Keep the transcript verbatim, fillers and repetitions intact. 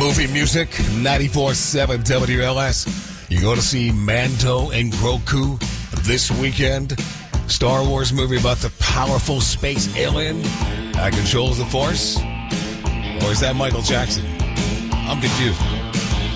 Movie music, ninety-four point seven W L S. You go to see Mando and Grogu this weekend. Star Wars movie about the powerful space alien that controls the Force? Or is that Michael Jackson? I'm confused.